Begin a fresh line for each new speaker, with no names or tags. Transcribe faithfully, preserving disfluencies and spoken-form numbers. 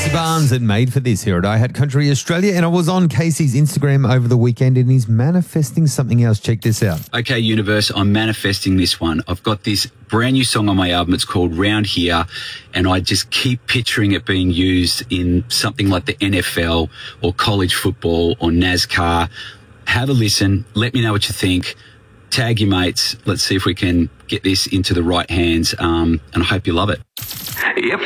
Casey Barnes at Made for This here at I Had Country Australia, and I was on Casey's Instagram over the weekend and he's manifesting something else. Check this out.
Okay, universe, I'm manifesting this one. I've got this brand new song on my album. It's called Round Here, and I just keep picturing it being used in something like the N F L or college football or NASCAR. Have a listen. Let me know what you think. Tag your mates. Let's see if we can get this into the right hands, um, and I hope you love it.
If